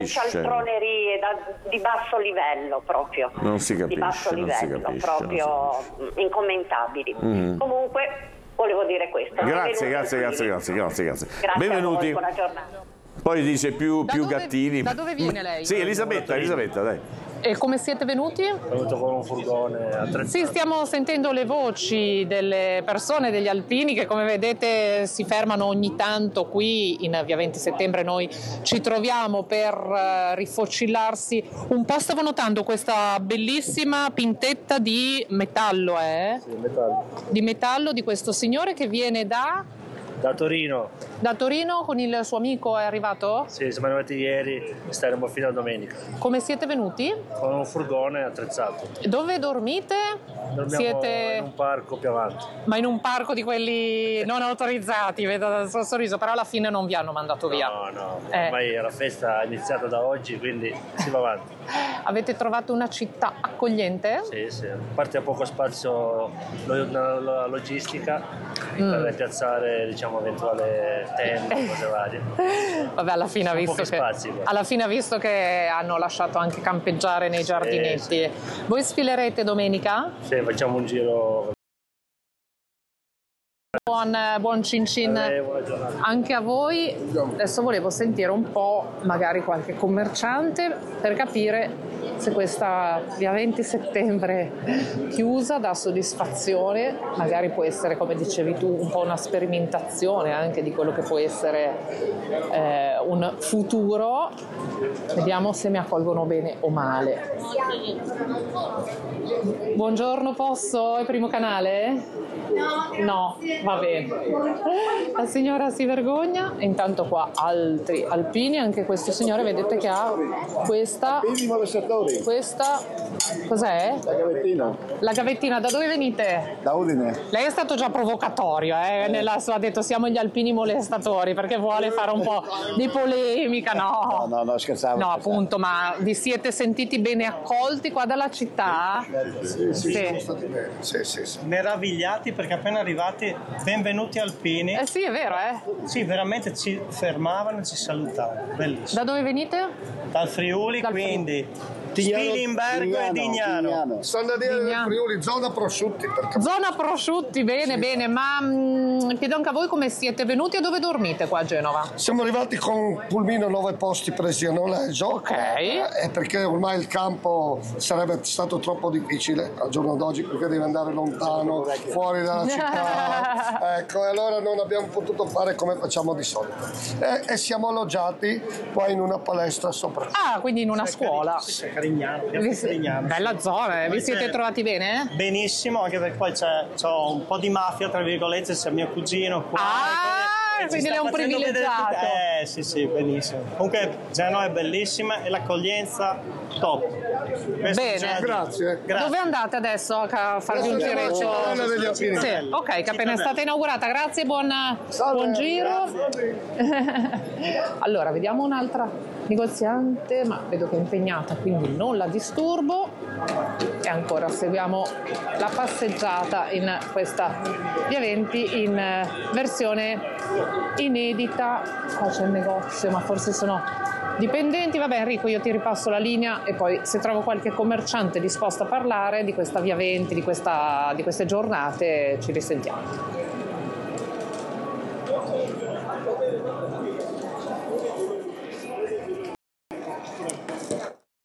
cialtronerie di basso livello proprio. Non si capisce. Di basso livello, proprio incommentabili. Comunque volevo dire questo. Grazie. Benvenuti. Buona giornata. Poi dice più gattini. Da dove viene lei? Sì, Elisabetta, dai. E come siete venuti? Venuto con un furgone attrezzato. Sì, stiamo sentendo le voci delle persone, degli alpini che come vedete si fermano ogni tanto qui in via 20 settembre. Noi ci troviamo per rifocillarsi un po'. Stavo notando questa bellissima pintetta di metallo, Sì, metallo. Di metallo di questo signore che viene da Torino. Da Torino con il suo amico è arrivato? Sì, siamo arrivati ieri e staremo fino a domenica. Come siete venuti? Con un furgone attrezzato. Dove dormite? Dormiamo in un parco più avanti. Ma in un parco di quelli non autorizzati, vedo dal suo sorriso, però alla fine non vi hanno mandato via. No, ormai la festa è iniziata da oggi, quindi si va avanti. Avete trovato una città accogliente? Sì, a parte ha poco spazio la logistica per piazzare, diciamo, eventuale tende, cose varie. Vabbè, alla fine ha visto che hanno lasciato anche campeggiare nei giardinetti. Sì. Voi sfilerete domenica? Sì, facciamo un giro. Buon cin cin anche a voi. Adesso volevo sentire un po' magari qualche commerciante per capire se questa via 20 settembre chiusa dà soddisfazione. Magari può essere, come dicevi tu, un po' una sperimentazione anche di quello che può essere un futuro. Vediamo se mi accolgono bene o male. Buongiorno, posso? È Primo Canale? No, va bene. La signora si vergogna. Intanto qua altri alpini, anche questo signore vedete che ha questa cos'è? La gavettina. Da dove venite? Da Udine. Lei è stato già provocatorio, ha detto siamo gli alpini molestatori perché vuole fare un po' di polemica. No, scherzavo. No, appunto, ma vi siete sentiti bene accolti qua dalla città? Sì. Siamo stati bene. Sì. Meravigliati perché appena arrivati, benvenuti alpini. Sì, è vero, Sì, veramente ci fermavano e ci salutavano. Bellissimo. Da dove venite? Dal Friuli, quindi Spilimbergo e Dignano. Sono da dire del Friuli, zona prosciutti. Zona prosciutti, bene, ma chiedo anche a voi come siete venuti e dove dormite qua a Genova? Siamo arrivati con un pulmino 9 posti presi a noleggio. Ok. Perché ormai il campo sarebbe stato troppo difficile al giorno d'oggi perché devi andare lontano, fuori dalla città. Ecco, e allora non abbiamo potuto fare come facciamo di solito. E siamo alloggiati poi in una palestra sopra. Ah, quindi in una scuola. Carignano. Bella zona, vi siete trovati bene? Benissimo, anche perché poi c'ho un po' di mafia, tra virgolette, c'è mio cugino qua. Quindi lei è un privilegiato. Sì, benissimo. Comunque Genova è bellissima e l'accoglienza top. Bene, grazie. Dove andate adesso a farvi un giretto? Sì, ok, che appena è stata inaugurata. Grazie, buon giro. Allora, vediamo un'altra negoziante, ma vedo che è impegnata, quindi non la disturbo. E ancora seguiamo la passeggiata in questa via 20 in versione inedita. Qua c'è il negozio, ma forse sono dipendenti. Vabbè, Enrico, io ti ripasso la linea e poi se trovo qualche commerciante disposto a parlare di questa via 20, di queste giornate, ci risentiamo.